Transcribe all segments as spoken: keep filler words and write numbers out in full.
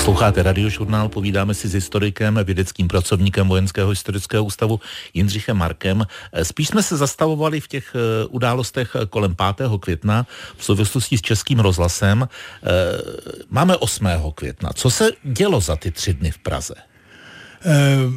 Posloucháte Radiožurnál, povídáme si s historikem, vědeckým pracovníkem Vojenského historického ústavu Jindřichem Markem. Spíš jsme se zastavovali v těch událostech kolem pátého května v souvislosti s Českým rozhlasem. Máme osmého května. Co se dělo za ty tři dny v Praze? E,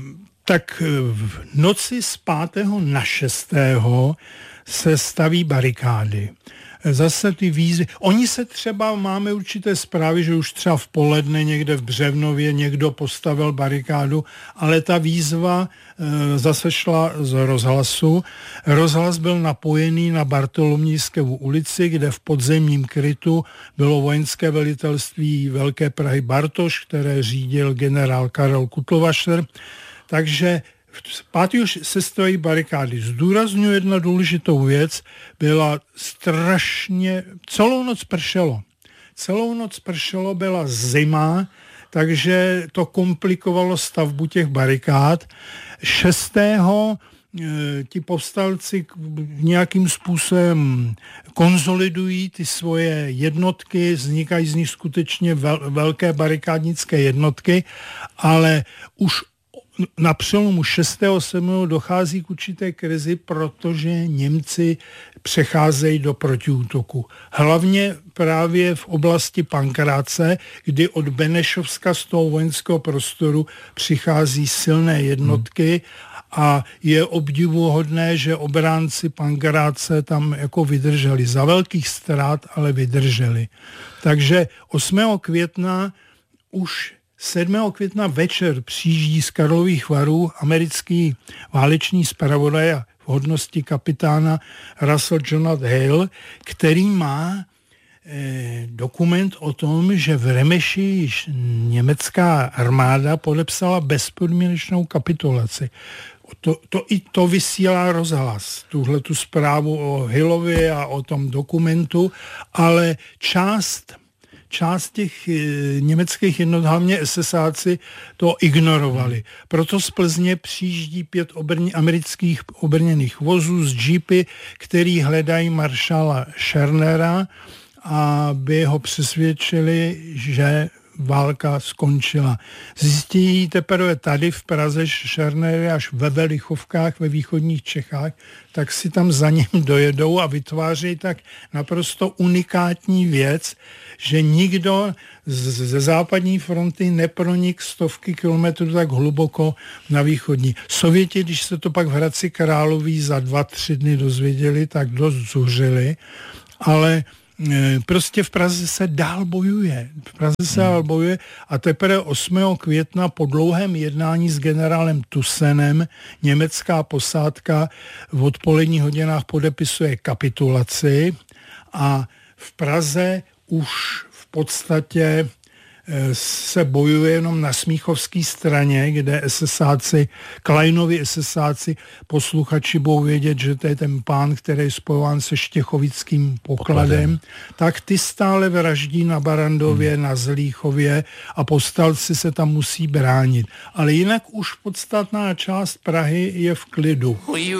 tak v noci z pátého na šestého se staví barikády. Zase ty výzvy. Oni se třeba, máme určité zprávy, že už třeba v poledne někde v Břevnově někdo postavil barikádu, ale ta výzva e, zase šla z rozhlasu. Rozhlas byl napojený na Bartolomějskou ulici, kde v podzemním krytu bylo vojenské velitelství Velké Prahy Bartoš, které řídil generál Karel Kutlovašer. Takže pátého se stojí barikády. Zdůrazňuji jednu důležitou věc, byla strašně, celou noc pršelo. Celou noc pršelo, byla zima, takže to komplikovalo stavbu těch barikád. šestého ti povstalci nějakým způsobem konzolidují ty svoje jednotky, vznikají z nich skutečně vel, velké barikádnické jednotky, ale už na přelomu šestého sedmého dochází k určité krizi, protože Němci přecházejí do protiútoku. Hlavně právě v oblasti Pankráce, kdy od Benešovska z toho vojenského prostoru přichází silné jednotky a je obdivuhodné, že obránci Pankráce tam jako vydrželi. Za velkých ztrát, ale vydrželi. Takže osmého května už sedmého května večer přijíždí z Karlových Varů americký válečný zpravodaj v hodnosti kapitána Russell Jonathan Hale, který má eh, dokument o tom, že v Remeši již německá armáda podepsala bezpodmínečnou kapitulaci. To, to i to vysílá rozhlas, tuhle tu zprávu o Haleovi a o tom dokumentu, ale část Část těch e, německých jednot, hlavně esesáci, to ignorovali. Proto z Plzně přijíždí pět obrně, amerických obrněných vozů z džípy, který hledají maršála Schernera, aby ho přesvědčili, že válka skončila. Zjistí teprve tady v Praze, že Schörner je až ve Velichovkách, ve východních Čechách, tak si tam za ním dojedou a vytváří tak naprosto unikátní věc, že nikdo ze západní fronty nepronik stovky kilometrů tak hluboko na východní. Sověti, když se to pak v Hradci Králové za dva, tři dny dozvěděli, tak dost zuřili, ale prostě v Praze se dál bojuje. V Praze se dál bojuje a teprve osmého května po dlouhém jednání s generálem Tussenem německá posádka v odpoledních hodinách podepisuje kapitulaci a v Praze už v podstatě se bojuje jenom na smíchovské straně, kde esesáci, Kleinovi esesáci, posluchači budou vědět, že to je ten pán, který je spojován se štěchovickým pokladem, tak ty stále vraždí na Barandově, hmm. na Zlíchově a povstalci se tam musí bránit. Ale jinak už podstatná část Prahy je v klidu.